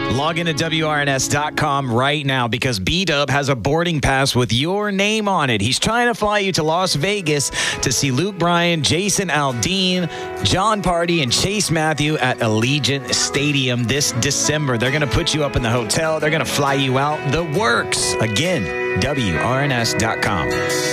Log into WRNS.com right now because B-Dub has a boarding pass with your name on it. He's trying to fly you to Las Vegas to see Luke Bryan, Jason Aldean, John Party, and Chase Matthew at Allegiant Stadium this December. They're going to put you up in the hotel. They're going to fly you out. The works. Again, WRNS.com.